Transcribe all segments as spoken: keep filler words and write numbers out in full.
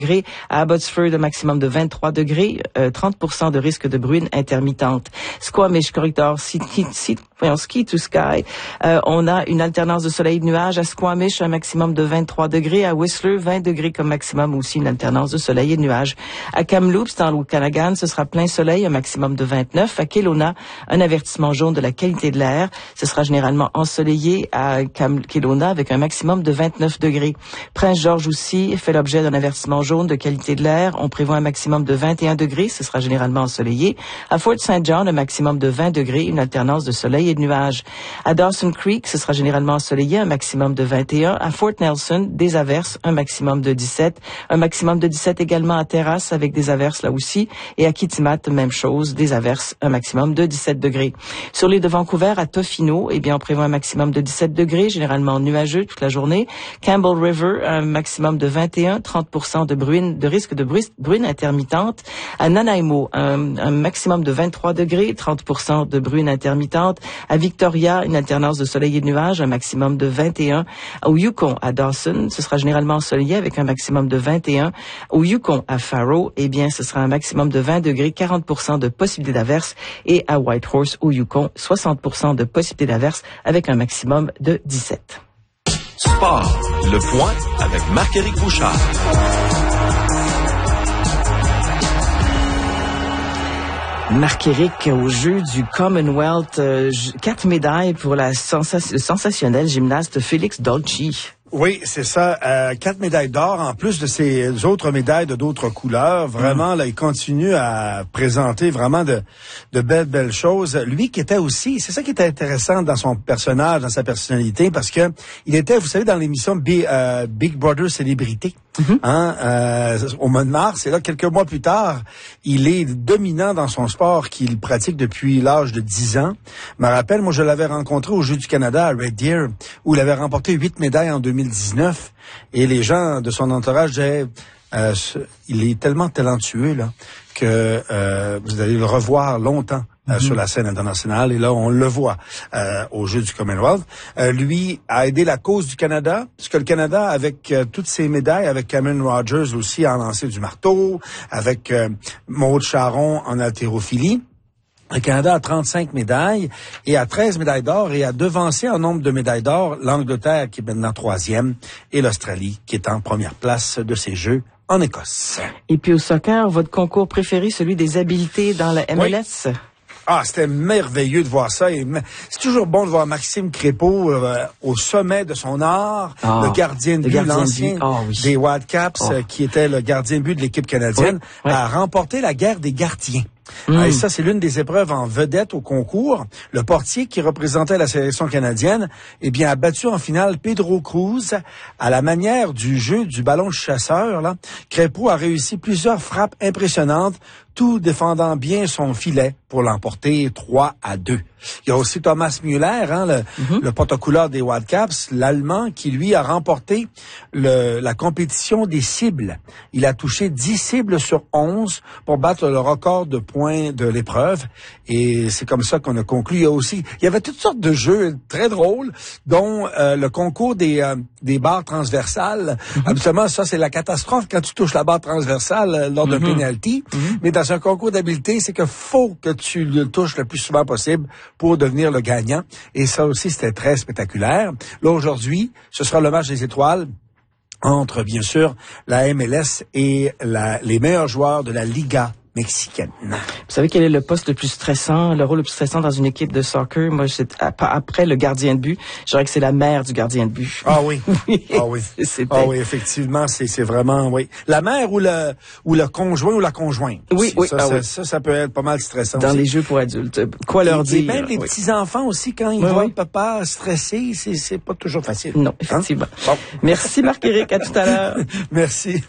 degrés. À Abbotsford, un maximum de vingt-trois degrés, euh, trente pour cent de risque de bruine intermittente. Squamish, corridor, ski, ski, ski to sky. Euh, on a une alternance de soleil et de nuages. À Squamish, un maximum de vingt-trois degrés. À Whistler, vingt degrés comme maximum, aussi une alternance de soleil et de nuages. À Kamloops, dans l'Okanagan, ce sera plein soleil, un maximum de vingt-neuf. À Kelowna, un avertissement jaune de la qualité de l'air. Ce sera généralement ensoleillé à Kam- Kelowna avec un maximum de vingt-neuf degrés. Prince-Georges aussi fait l'objet d'un avertissement jaune de qualité de l'air. On prévoit un maximum de vingt et un degrés. Ce sera généralement ensoleillé. À Fort Saint John, un maximum de vingt degrés, une alternance de soleil et de nuages. À Dawson Creek, ce sera généralement ensoleillé, un maximum de vingt et un. À Fort Nelson, des averses, un maximum de dix-sept. Un maximum de dix-sept également à Terrace avec des averses là aussi. Et à Kitimat, même chose, des averses, un maximum de dix-sept degrés. Sur l'île de Vancouver, à Tofino, eh bien, on prévoit un maximum de dix-sept degrés, généralement nuageux toute la journée. Campbell River, un maximum de vingt et un, trente pour cent de bruine, de risque de bruine, bruine intermittente. À Nanaimo, un, un maximum de vingt-trois degrés, trente pour cent de bruine intermittente. À Victoria, une alternance de soleil et de nuages, un maximum de vingt et un. Au Yukon, à Dawson, ce sera généralement ensoleillé avec un maximum de vingt et un. Au Yukon, à Faro, eh bien, ce sera un maximum de vingt degrés, quarante pour cent de possibilité d'averse. Et à Whitehorse, au Yukon, soixante pour cent de possibilité d'averse avec un maximum de dix-sept. Sport, le point avec Marc-Éric Bouchard. Marc-Éric, au jeu du Commonwealth, euh, quatre médailles pour la sensation, le sensationnel gymnaste Félix Dolci. Oui, c'est ça. Euh, quatre médailles d'or, en plus de ces autres médailles de d'autres couleurs. Vraiment, mmh. là, il continue à présenter vraiment de, de belles, belles choses. Lui qui était aussi, c'est ça qui était intéressant dans son personnage, dans sa personnalité, parce que il était, vous savez, dans l'émission Big, euh, Big Brother Célébrité. Mm-hmm. Hein, euh, au mois de mars, et là, quelques mois plus tard, il est dominant dans son sport qu'il pratique depuis l'âge de dix ans. Je me rappelle, moi, je l'avais rencontré aux Jeux du Canada à Red Deer, où il avait remporté huit médailles en deux mille dix-neuf, et les gens de son entourage disaient, euh, ce, il est tellement talentueux, là, que euh, vous allez le revoir longtemps. Euh, mm-hmm. sur la scène internationale, et là, on le voit euh, aux Jeux du Commonwealth. Euh, lui a aidé la cause du Canada, parce que le Canada, avec euh, toutes ses médailles, avec Cameron Rogers aussi en lancer du marteau, avec euh, Maude Charon en haltérophilie, le Canada a trente-cinq médailles et a treize médailles d'or et a devancé en nombre de médailles d'or l'Angleterre, qui est maintenant troisième, et l'Australie, qui est en première place de ces Jeux en Écosse. Et puis au soccer, votre concours préféré, celui des habiletés dans la M L S? Oui. Ah, c'était merveilleux de voir ça. Et c'est toujours bon de voir Maxime Crépeau euh, au sommet de son art, ah, le gardien de but, l'ancien oh, oui. des Whitecaps, oh. euh, qui était le gardien de but de l'équipe canadienne, oui, oui. a remporté la guerre des gardiens. Mmh. Et ça, c'est l'une des épreuves en vedette au concours. Le portier qui représentait la sélection canadienne, eh bien, a battu en finale Pedro Cruz à la manière du jeu du ballon de chasseur, là. Crépeau a réussi plusieurs frappes impressionnantes, tout défendant bien son filet pour l'emporter trois à deux. Il y a aussi Thomas Müller, hein, le, mm-hmm. le porte-couleur des Whitecaps, l'Allemand, qui lui a remporté le, la compétition des cibles. Il a touché dix cibles sur onze pour battre le record de points de l'épreuve. Et c'est comme ça qu'on a conclu. Il y a aussi, il y avait toutes sortes de jeux très drôles, dont euh, le concours des, euh, des barres transversales. Mm-hmm. Habituellement, ça, c'est la catastrophe quand tu touches la barre transversale euh, lors d'un mm-hmm. penalty. Mm-hmm. Mais dans un concours d'habileté, c'est que faut que tu le touches le plus souvent possible pour devenir le gagnant. Et ça aussi, c'était très spectaculaire. Là, aujourd'hui, ce sera le match des étoiles entre, bien sûr, la M L S et la, les meilleurs joueurs de la Liga mexicaine. Vous savez quel est le poste le plus stressant, le rôle le plus stressant dans une équipe de soccer? Moi, c'est après le gardien de but, je dirais que c'est la mère du gardien de but. Ah oui. Ah oui. Ah oui, effectivement, c'est c'est vraiment, oui. La mère ou le ou le conjoint ou la conjointe. Oui, oui. Ça, ah ça, oui. ça, ça peut être pas mal stressant. Dans aussi. les jeux pour adultes. Quoi leur et, dire? Et même les oui. petits-enfants aussi, quand ils oui, voient oui. papa stressé, c'est c'est pas toujours facile. Non, effectivement. Hein? Bon. Merci Marc-Éric, à tout à l'heure. Merci.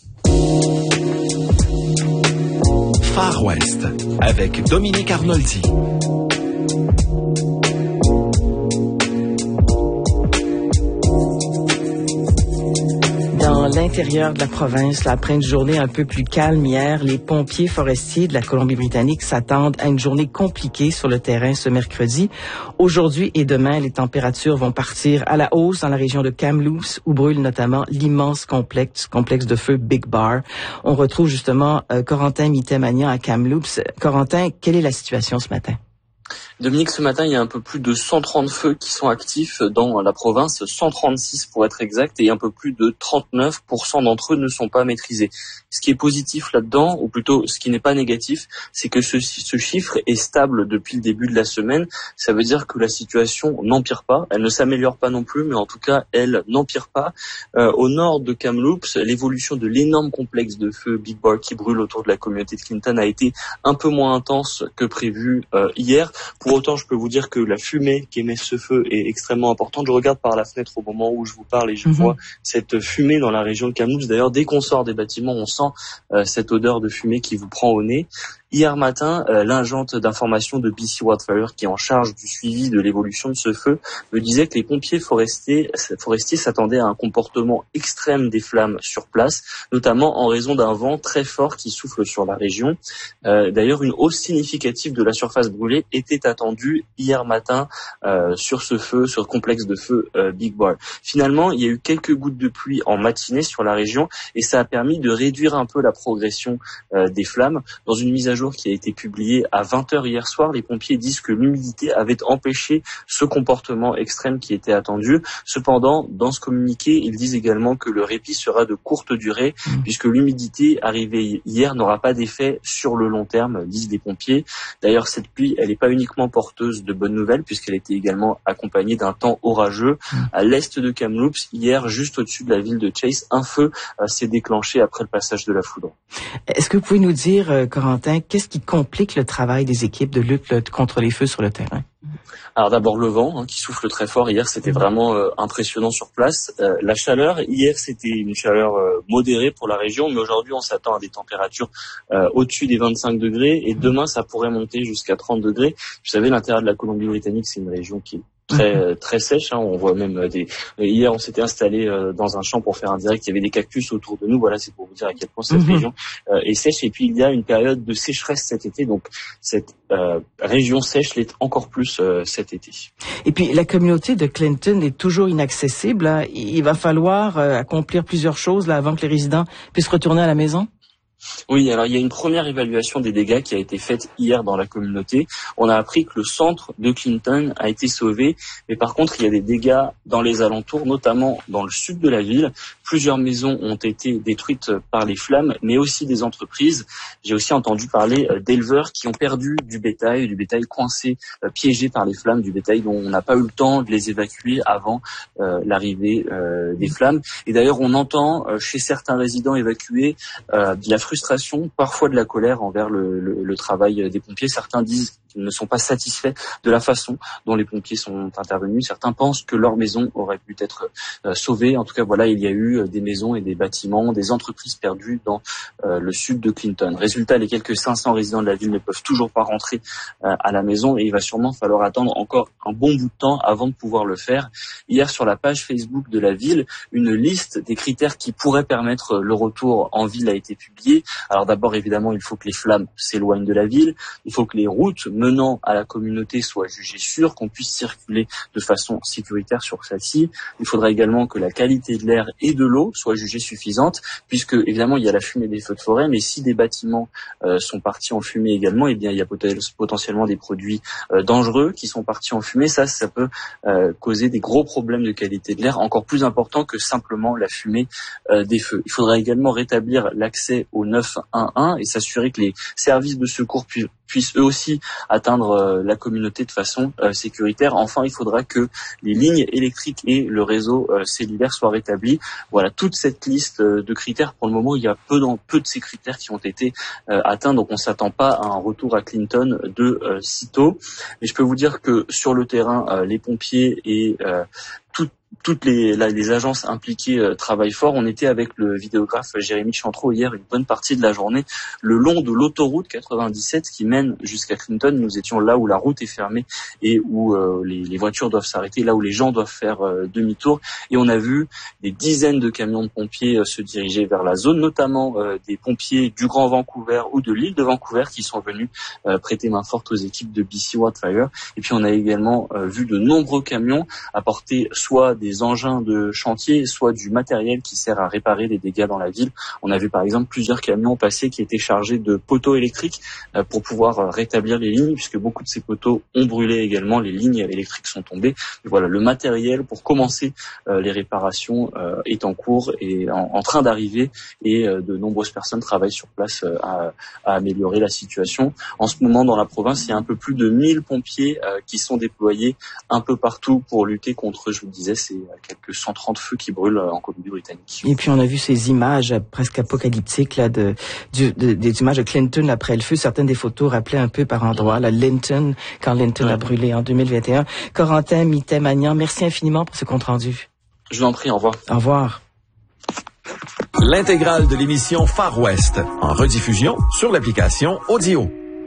Far West avec Dominique Arnoldi. Dans l'intérieur de la province, là, après une journée un peu plus calme hier, les pompiers forestiers de la Colombie-Britannique s'attendent à une journée compliquée sur le terrain ce mercredi. Aujourd'hui et demain, les températures vont partir à la hausse dans la région de Kamloops, où brûle notamment l'immense complexe, complexe de feu Big Bar. On retrouve justement euh, Corentin Mitemanian à Kamloops. Corentin, quelle est la situation ce matin? Dominique, ce matin, il y a un peu plus de cent trente feux qui sont actifs dans la province, cent trente-six pour être exact, et un peu plus de trente-neuf pour cent d'entre eux ne sont pas maîtrisés. Ce qui est positif là-dedans, ou plutôt ce qui n'est pas négatif, c'est que ce, ce chiffre est stable depuis le début de la semaine. Ça veut dire que la situation n'empire pas, elle ne s'améliore pas non plus, mais en tout cas, elle n'empire pas. Euh, au nord de Kamloops, l'évolution de l'énorme complexe de feu Big Bar qui brûle autour de la communauté de Clinton a été un peu moins intense que prévu euh, hier. Pour autant, je peux vous dire que la fumée qu'émet ce feu est extrêmement importante. Je regarde par la fenêtre au moment où je vous parle et je mm-hmm. vois cette fumée dans la région de Kamloops. D'ailleurs, dès qu'on sort des bâtiments, on sent euh, cette odeur de fumée qui vous prend au nez. Hier matin, euh, l'agente d'information de B C Wildfire, qui est en charge du suivi de l'évolution de ce feu, me disait que les pompiers forestiers, forestiers s'attendaient à un comportement extrême des flammes sur place, notamment en raison d'un vent très fort qui souffle sur la région. Euh, d'ailleurs, une hausse significative de la surface brûlée était attendue hier matin euh, sur ce feu, sur le complexe de feu euh, Big Bar. Finalement, il y a eu quelques gouttes de pluie en matinée sur la région et ça a permis de réduire un peu la progression euh, des flammes. Dans une mise à jour qui a été publié à vingt heures hier soir, les pompiers disent que l'humidité avait empêché ce comportement extrême qui était attendu. Cependant, dans ce communiqué, ils disent également que le répit sera de courte durée, mmh. puisque l'humidité arrivée hier n'aura pas d'effet sur le long terme, disent les pompiers. D'ailleurs, cette pluie, elle n'est pas uniquement porteuse de bonnes nouvelles, puisqu'elle était également accompagnée d'un temps orageux. Mmh. À l'est de Kamloops, hier, juste au-dessus de la ville de Chase, un feu euh, s'est déclenché après le passage de la foudre. Est-ce que vous pouvez nous dire, euh, Corentin, qu'est-ce qui complique le travail des équipes de lutte là, contre les feux sur le terrain? Alors d'abord le vent hein, qui souffle très fort. Hier, c'était vraiment euh, impressionnant sur place. Euh, la chaveur, hier, c'était une chaleur euh, modérée pour la région, mais aujourd'hui, on s'attend à des températures euh, au-dessus des vingt-cinq degrés et demain, ça pourrait monter jusqu'à trente degrés. Vous savez, l'intérieur de la Colombie-Britannique, c'est une région qui est très très sèche, hein. On voit même des. Hier, on s'était installé euh, dans un champ pour faire un direct. Il y avait des cactus autour de nous. Voilà, c'est pour vous dire à quel point cette mm-hmm. région euh, est sèche. Et puis il y a une période de sécheresse cet été, donc cette euh, région sèche l'est encore plus euh, cet été. Et puis la communauté de Clinton est toujours inaccessible. Hein. Il va falloir euh, accomplir plusieurs choses là avant que les résidents puissent retourner à la maison. Oui, alors il y a une première évaluation des dégâts qui a été faite hier dans la communauté. On a appris que le centre de Clinton a été sauvé, mais par contre il y a des dégâts dans les alentours, notamment dans le sud de la ville. Plusieurs maisons ont été détruites par les flammes, mais aussi des entreprises. J'ai aussi entendu parler d'éleveurs qui ont perdu du bétail, du bétail coincé, piégé par les flammes, du bétail dont on n'a pas eu le temps de les évacuer avant euh, l'arrivée euh, des flammes. Et d'ailleurs, on entend euh, chez certains résidents évacués euh, de la frustration, parfois de la colère envers le, le, le travail des pompiers. Certains disent qu'ils ne sont pas satisfaits de la façon dont les pompiers sont intervenus. Certains pensent que leur maison aurait pu être euh, sauvée. En tout cas, voilà, il y a eu des maisons et des bâtiments, des entreprises perdues dans euh, le sud de Clinton. Résultat, les quelques cinq cents résidents de la ville ne peuvent toujours pas rentrer euh, à la maison et il va sûrement falloir attendre encore un bon bout de temps avant de pouvoir le faire. Hier, sur la page Facebook de la ville, une liste des critères qui pourraient permettre le retour en ville a été publiée. Alors d'abord, évidemment, il faut que les flammes s'éloignent de la ville. Il faut que les routes menant à la communauté soient jugées sûres, qu'on puisse circuler de façon sécuritaire sur celle-ci. Il faudra également que la qualité de l'air et de l'eau soit jugée suffisante, puisque évidemment il y a la fumée des feux de forêt, mais si des bâtiments euh, sont partis en fumée également, eh bien il y a potentiellement des produits euh, dangereux qui sont partis en fumée. Ça, ça peut euh, causer des gros problèmes de qualité de l'air, encore plus importants que simplement la fumée euh, des feux. Il faudra également rétablir l'accès au neuf un un et s'assurer que les services de secours puissent puissent eux aussi atteindre euh, la communauté de façon euh, sécuritaire. Enfin, il faudra que les lignes électriques et le réseau euh, cellulaire soient rétablis. Voilà, toute cette liste euh, de critères, pour le moment, il y a peu, dans, peu de ces critères qui ont été euh, atteints, donc on ne s'attend pas à un retour à Clinton de euh, sitôt. Mais je peux vous dire que sur le terrain, euh, les pompiers et euh, tout toutes les, là, les agences impliquées euh, travaillent fort. On était avec le vidéographe Jérémy Chantreau hier une bonne partie de la journée le long de l'autoroute quatre-vingt-dix-sept qui mène jusqu'à Clinton. Nous étions là où la route est fermée et où euh, les, les voitures doivent s'arrêter, là où les gens doivent faire euh, demi-tour. Et on a vu des dizaines de camions de pompiers euh, se diriger vers la zone, notamment euh, des pompiers du Grand Vancouver ou de l'île de Vancouver qui sont venus euh, prêter main forte aux équipes de B C Wildfire. Et puis on a également euh, vu de nombreux camions apporter soit des engins de chantier, soit du matériel qui sert à réparer les dégâts dans la ville. On a vu par exemple plusieurs camions passer qui étaient chargés de poteaux électriques euh, pour pouvoir euh, rétablir les lignes, puisque beaucoup de ces poteaux ont brûlé également, les lignes électriques sont tombées. Et voilà, le matériel pour commencer euh, les réparations euh, est en cours et en, en train d'arriver, et euh, de nombreuses personnes travaillent sur place euh, à, à améliorer la situation. En ce moment, dans la province, il y a un peu plus de mille pompiers euh, qui sont déployés un peu partout pour lutter contre, je vous le disais, ces quelques cent trente feux qui brûlent en Colombie-Britannique. Et puis on a vu ces images presque apocalyptiques là de, de, de des images de Clinton après le feu. Certaines des photos rappelaient un peu par endroits la Linton quand Linton ouais. a brûlé en deux mille vingt et un. Corentin Mitet-Magnan, merci infiniment pour ce compte rendu. Je vous en prie, au revoir. Au revoir. L'intégrale de l'émission Far West en rediffusion sur l'application Audio.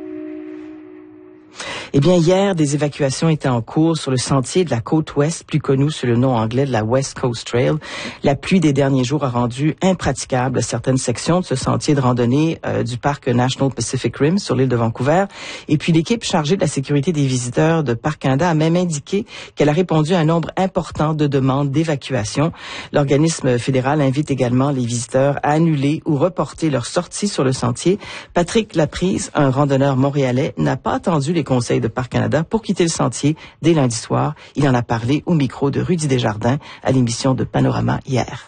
Eh bien, hier, des évacuations étaient en cours sur le sentier de la côte ouest, plus connu sous le nom anglais de la West Coast Trail. La pluie des derniers jours a rendu impraticable certaines sections de ce sentier de randonnée euh, du parc National Pacific Rim sur l'île de Vancouver. Et puis, l'équipe chargée de la sécurité des visiteurs de Parc Canada a même indiqué qu'elle a répondu à un nombre important de demandes d'évacuation. L'organisme fédéral invite également les visiteurs à annuler ou reporter leur sortie sur le sentier. Patrick Laprise, un randonneur montréalais, n'a pas attendu les conseils de Parc Canada pour quitter le sentier dès lundi soir. Il en a parlé au micro de Rudy Desjardins à l'émission de Panorama hier.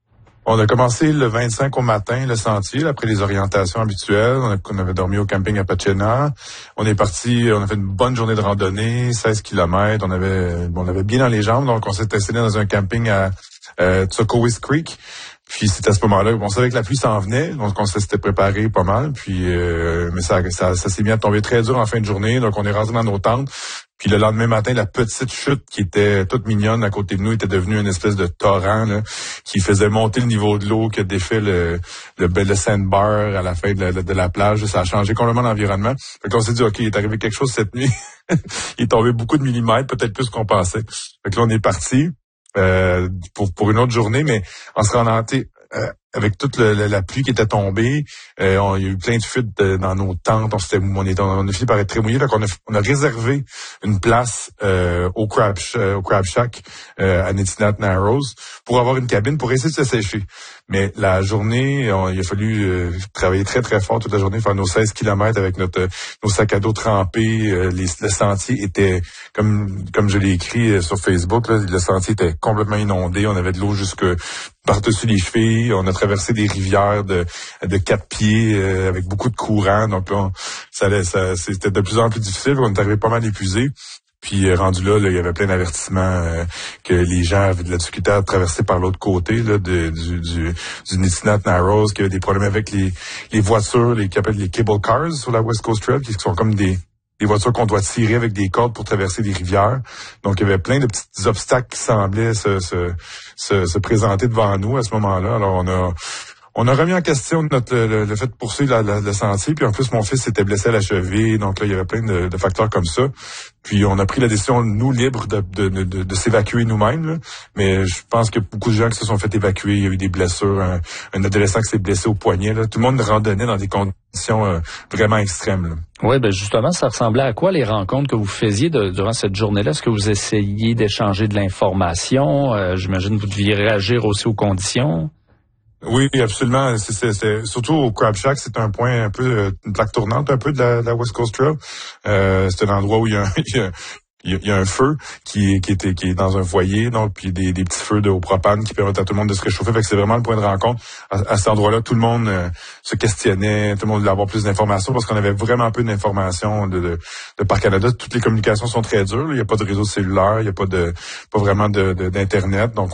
On a commencé le vingt-cinq au matin, le sentier, là, après les orientations habituelles. On, a, on avait dormi au camping à Pachena. On est parti, on a fait une bonne journée de randonnée, seize kilomètres. On avait, on avait bien dans les jambes, donc on s'est installé dans un camping à euh, Tsokowis Creek. Puis c'est à ce moment-là, on savait que la pluie s'en venait, donc on s'était préparé pas mal. Puis euh, mais ça, ça, ça s'est mis à tomber très dur en fin de journée, donc on est rentré dans nos tentes. Puis le lendemain matin, la petite chute qui était toute mignonne à côté de nous était devenue une espèce de torrent là, qui faisait monter le niveau de l'eau, qui a défait le, le, le sandbar à la fin de la, de la plage. Ça a changé complètement l'environnement. Fait qu'on s'est dit, OK, il est arrivé quelque chose cette nuit. Il est tombé beaucoup de millimètres, peut-être plus qu'on pensait. Fait que là, on est parti. Euh, pour pour une autre journée, mais en se rendant euh, avec toute le, la, la pluie qui était tombée, euh, on, il y a eu plein de fuites de, dans nos tentes, on s'était on est on a fini par être très mouillé, donc on a on a réservé une place euh, au Crab euh, au Crab Shack euh, à Netinat Narrows pour avoir une cabine pour essayer de se sécher. Mais la journée, on, il a fallu euh, travailler très très fort toute la journée, faire nos seize kilomètres avec notre nos sacs à dos trempés. Euh, les, le sentier était comme comme je l'ai écrit sur Facebook, là, le sentier était complètement inondé. On avait de l'eau jusque par-dessus les chevilles. On a traversé des rivières de de quatre pieds euh, avec beaucoup de courant. Donc là, on, ça, allait, ça c'était de plus en plus difficile. On est arrivé pas mal épuisé. Puis euh, rendu là, là, il y avait plein d'avertissements euh, que les gens avaient de la difficulté à traverser par l'autre côté là, de, du du du Netinat Narrows, qu'il y avait des problèmes avec les les voitures, les qu'appellent les cable cars sur la West Coast Trail, qui sont comme des des voitures qu'on doit tirer avec des cordes pour traverser des rivières. Donc, il y avait plein de petits obstacles qui semblaient se, se, se, se présenter devant nous à ce moment-là. Alors, on a, on a remis en question notre, le, le fait de poursuivre la, la, le sentier. Puis, en plus, mon fils s'était blessé à la cheville. Donc, là, il y avait plein de, de facteurs comme ça. Puis, on a pris la décision, nous, libres, de, de, de, de, de s'évacuer nous-mêmes. Là. Mais je pense que beaucoup de gens qui se sont fait évacuer, il y a eu des blessures. Un, un adolescent qui s'est blessé au poignet. Là. Tout le monde randonnait dans des conditions euh, vraiment extrêmes. Là. Oui, ben justement, ça ressemblait à quoi les rencontres que vous faisiez de, durant cette journée-là? Est-ce que vous essayiez d'échanger de l'information? Euh, j'imagine que vous deviez réagir aussi aux conditions. Oui, absolument. C'est, c'est, c'est, surtout au Crab Shack, c'est un point un peu, une plaque tournante un peu de la, de la West Coast Trail. Euh, c'est un endroit où il y a, il y a Il y, a, il y a un feu qui est, qui était, qui est dans un foyer, donc puis des, des petits feux de haut propane qui permettent à tout le monde de se réchauffer. Fait que c'est vraiment le point de rencontre. À, à cet endroit-là, tout le monde euh, se questionnait, tout le monde voulait avoir plus d'informations parce qu'on avait vraiment peu d'informations de, de, de Parc Canada. Toutes les communications sont très dures. Là. Il n'y a pas de réseau cellulaire, il n'y a pas de, pas vraiment de, de, d'internet. Donc on,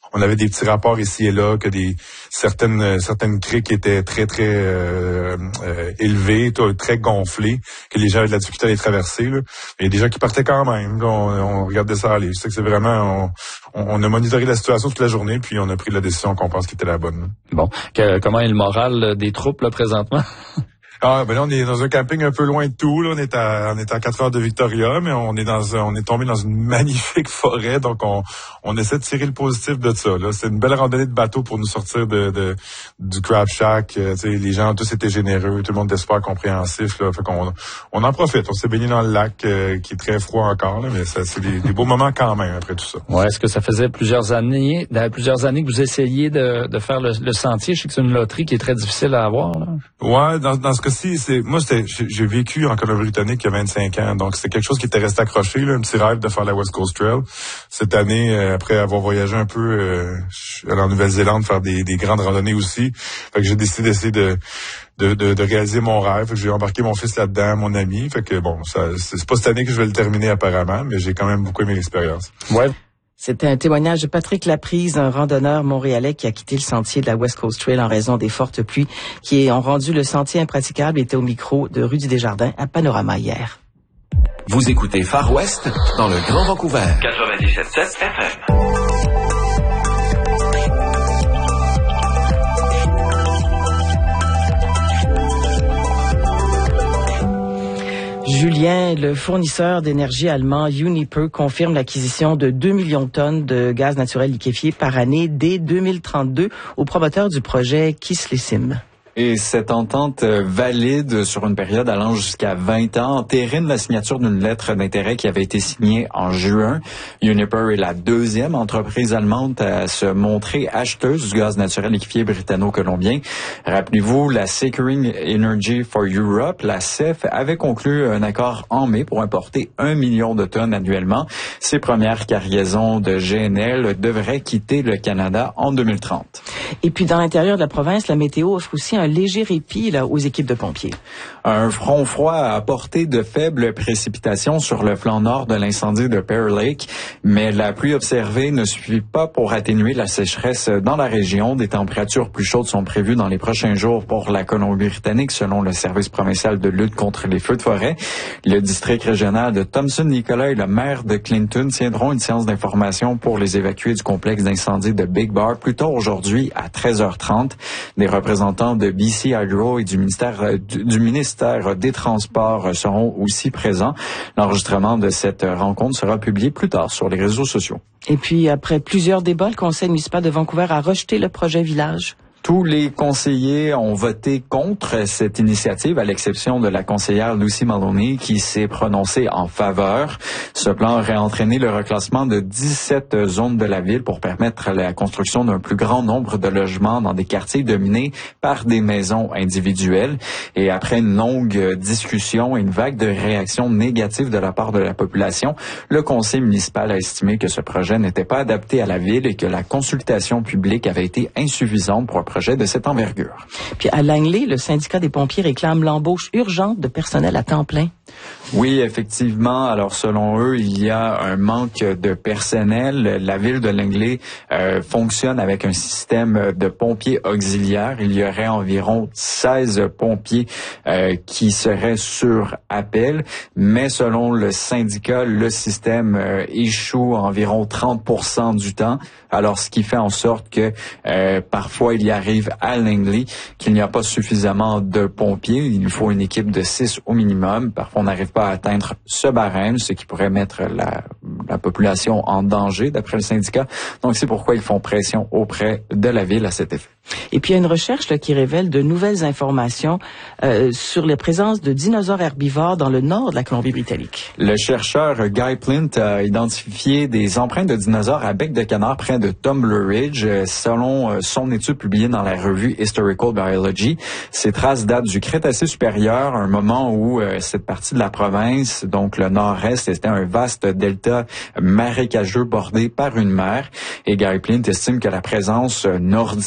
on avait des petits rapports ici et là que des certaines certaines criques étaient très très euh, euh, élevées, très gonflées, que les gens avaient de la difficulté à les traverser. Là. Il y a des gens qui partaient quand même. Là, on, on regardait ça aller. Je sais que c'est vraiment on, on a monitoré la situation toute la journée, puis on a pris la décision qu'on pense qui était la bonne. Là. Bon, que, comment est le moral des troupes là présentement? Ah, ben là, on est dans un camping un peu loin de tout, là. On est à, on est à quatre heures de Victoria, mais on est dans, on est tombé dans une magnifique forêt, donc on, on essaie de tirer le positif de ça, là. C'est une belle randonnée de bateau pour nous sortir de, de, du Crab Shack. Euh, tu sais, les gens, tous étaient généreux, tout le monde était super compréhensif, là. Fait qu'on, on en profite. On s'est baigné dans le lac, euh, qui est très froid encore, là, mais ça, c'est des, des beaux moments quand même après tout ça. Ouais, est-ce que ça faisait plusieurs années, plusieurs années que vous essayiez de, de faire le, le sentier? Je sais que c'est une loterie qui est très difficile à avoir, là. Ouais, dans, dans ce cas-ci, c'est, moi, c'était, j'ai, j'ai vécu en Colombie-Britannique il y a vingt-cinq ans, donc c'était quelque chose qui était resté accroché, là, un petit rêve de faire la West Coast Trail. Cette année, euh, après avoir voyagé un peu euh, en Nouvelle-Zélande, faire des, des grandes randonnées aussi, fait que j'ai décidé d'essayer de De, de, de réaliser mon rêve. Fait que j'ai embarqué mon fils là-dedans, mon ami. Fait que bon, ça, c'est pas cette année que je vais le terminer apparemment, mais j'ai quand même beaucoup aimé l'expérience. Ouais. C'était un témoignage de Patrick Laprise, un randonneur montréalais qui a quitté le sentier de la West Coast Trail en raison des fortes pluies qui ont rendu le sentier impraticable. Il était au micro de Rudy Desjardins à Panorama hier. Vous écoutez Far West dans le Grand Vancouver. quatre-vingt-dix-sept virgule sept F M. Julien, le fournisseur d'énergie allemand Uniper confirme l'acquisition de deux millions de tonnes de gaz naturel liquéfié par année dès deux mille trente-deux au promoteur du projet Kislesim. Et cette entente valide sur une période allant jusqu'à vingt ans entérine la signature d'une lettre d'intérêt qui avait été signée en juin. Uniper est la deuxième entreprise allemande à se montrer acheteuse du gaz naturel liquéfié britanno-colombien. Rappelez-vous, la Securing Energy for Europe, la C E F, avait conclu un accord en mai pour importer un million de tonnes annuellement. Ses premières cargaisons de G N L devraient quitter le Canada en deux mille trente. Et puis dans l'intérieur de la province, la météo offre aussi un léger répit là, aux équipes de pompiers. Un front froid a apporté de faibles précipitations sur le flanc nord de l'incendie de Bear Lake, mais la pluie observée ne suffit pas pour atténuer la sécheresse dans la région. Des températures plus chaudes sont prévues dans les prochains jours pour la Colombie-Britannique, selon le service provincial de lutte contre les feux de forêt. Le district régional de Thompson-Nicolas et le maire de Clinton tiendront une séance d'information pour les évacuer du complexe d'incendie de Big Bar plus tôt aujourd'hui à treize heures trente. Des représentants de B C Hydro et du ministère du, du ministère des Transports seront aussi présents. L'enregistrement de cette rencontre sera publié plus tard sur les réseaux sociaux. Et puis, après plusieurs débats, le conseil municipal de Vancouver a rejeté le projet Village. Tous les conseillers ont voté contre cette initiative, à l'exception de la conseillère Lucy Maloney, qui s'est prononcée en faveur. Ce plan aurait entraîné le reclassement de dix-sept zones de la ville pour permettre la construction d'un plus grand nombre de logements dans des quartiers dominés par des maisons individuelles. Et après une longue discussion et une vague de réactions négatives de la part de la population, le conseil municipal a estimé que ce projet n'était pas adapté à la ville et que la consultation publique avait été insuffisante pour un projet de cette envergure. Puis à Langley, le syndicat des pompiers réclame l'embauche urgente de personnel à temps plein. Oui, effectivement. Alors, selon eux, il y a un manque de personnel. La ville de Langley euh, fonctionne avec un système de pompiers auxiliaires. Il y aurait environ seize pompiers euh, qui seraient sur appel. Mais selon le syndicat, le système euh, échoue environ trente pour cent du temps. Alors, ce qui fait en sorte que euh, parfois, il y arrive à Langley qu'il n'y a pas suffisamment de pompiers. Il nous faut une équipe de six au minimum. Parfois, on n'arrive pas à atteindre ce barème, ce qui pourrait mettre la, la population en danger, d'après le syndicat. Donc, c'est pourquoi ils font pression auprès de la ville à cet effet. Et puis, il y a une recherche là, qui révèle de nouvelles informations euh, sur la présence de dinosaures herbivores dans le nord de la Colombie-Britannique. Le chercheur Guy Plint a identifié des empreintes de dinosaures à bec de canard près de Tumbler Ridge. Selon son étude publiée dans la revue Historical Biology, ces traces datent du Crétacé supérieur, un moment où euh, cette partie de la province, donc le nord-est, était un vaste delta marécageux bordé par une mer. Et Guy Plint estime que la présence nordique de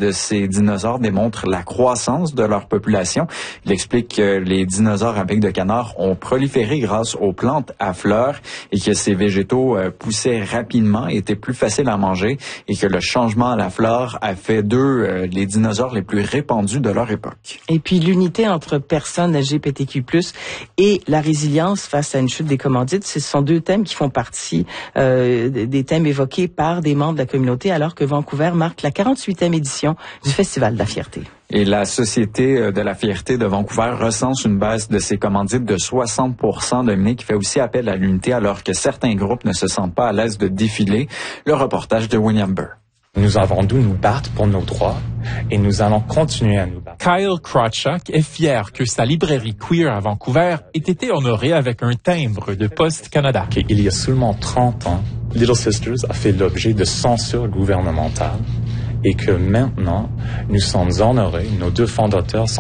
de ces dinosaures démontre la croissance de leur population. Il explique que les dinosaures à bec de canard ont proliféré grâce aux plantes à fleurs et que ces végétaux euh, poussaient rapidement, étaient plus faciles à manger et que le changement à la flore a fait d'eux euh, les dinosaures les plus répandus de leur époque. Et puis l'unité entre personnes L G B T Q plus, et la résilience face à une chute des commandites, ce sont deux thèmes qui font partie euh, des thèmes évoqués par des membres de la communauté, alors que Vancouver marque la quarante-huitième édition du Festival de la Fierté. Et la Société de la Fierté de Vancouver recense une baisse de ses commandites de soixante pour cent, Dominique, qui fait aussi appel à l'unité alors que certains groupes ne se sentent pas à l'aise de défiler. Le reportage de William Burr. Nous avons dû nous battre pour nos droits et nous allons continuer à nous battre. Kyle Krawchuk est fier que sa librairie queer à Vancouver ait été honorée avec un timbre de Poste Canada. Il y a seulement trente ans, Little Sisters a fait l'objet de censure gouvernementale et que maintenant, nous sommes honorés, nos deux fondateurs sont